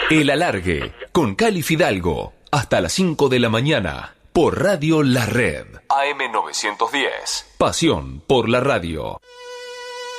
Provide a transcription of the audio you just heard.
El Alargue, con Cali Fidalgo, hasta las 5 de la mañana, por Radio La Red. AM 910. Pasión por la radio.